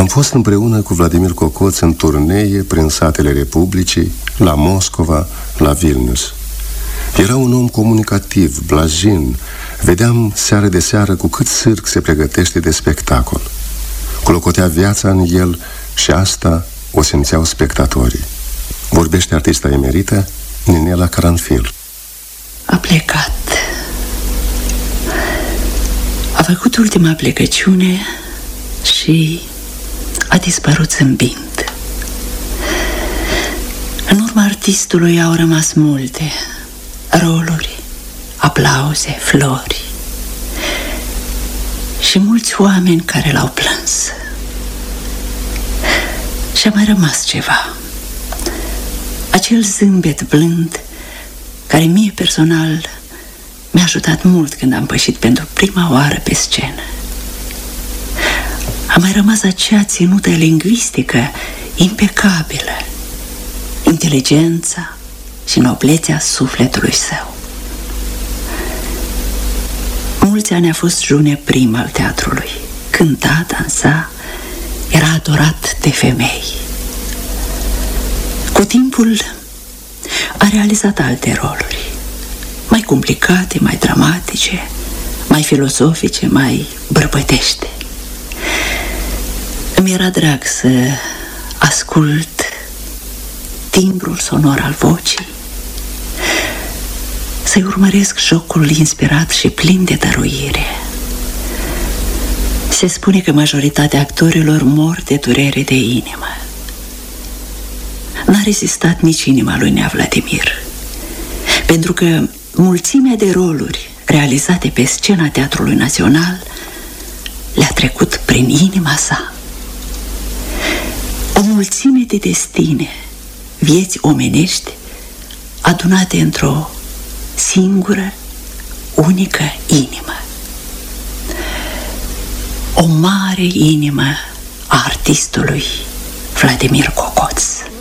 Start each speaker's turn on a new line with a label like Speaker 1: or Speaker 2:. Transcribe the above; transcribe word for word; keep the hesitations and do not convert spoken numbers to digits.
Speaker 1: fost împreună cu Vladimir Cocoț în turnee prin satele Republicii, la Moscova, la Vilnius. Era un om comunicativ, blajin. Vedeam seară de seară cu cât sârg se pregătește de spectacol. Clocotea viața în el și asta o simțeau spectatorii. Vorbește artista emerită Ninela Caranfil.
Speaker 2: A plecat. A făcut ultima plecăciune și a dispărut zâmbind. În urma artistului au rămas multe roluri, aplauze, flori și mulți oameni care l-au plâns. Și a mai rămas ceva. Acel zâmbet blând care mie personal mi-a ajutat mult când am pășit pentru prima oară pe scenă. A mai rămas acea ținută lingvistică impecabilă, inteligența și noblețea sufletului său. Mulți ani a fost june prim al teatrului. Cânta, dansa, era adorat de femei. Cu timpul a realizat alte roluri, mai complicate, mai dramatice, mai filozofice, mai bărbătește. Îmi era drag să ascult timbrul sonor al vocii, să-i urmăresc jocul inspirat și plin de dăruire. Se spune că majoritatea actorilor mor de durere de inimă. N-a rezistat nici inima lui Nea Vladimir, pentru că mulțimea de roluri realizate pe scena Teatrului Național le-a trecut prin inima sa. O mulțime de destine, vieți omenești adunate într-o singură, unică inimă. O mare inimă a artistului Vladimir Cocoț.